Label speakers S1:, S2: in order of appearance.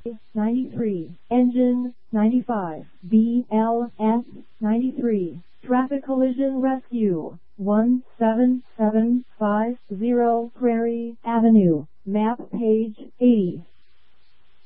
S1: 93, engine 95, BLS 93, traffic collision rescue 17750 Prairie Avenue, map page 80.